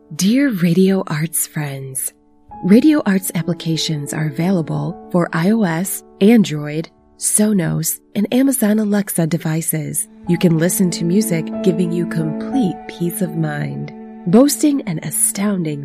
Dear Radio Arts friends, Radio Arts applications are available for iOS, Android, Sonos, and Amazon Alexa devices. You can listen to music giving you complete peace of mind. Boasting an astounding